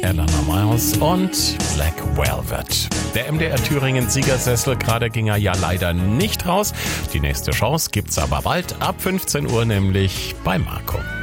Eleanor Miles und Black Velvet. Der MDR Thüringen Siegersessel, gerade ging er ja leider nicht raus. Die nächste Chance gibt's aber bald ab 15 Uhr, nämlich bei Marco.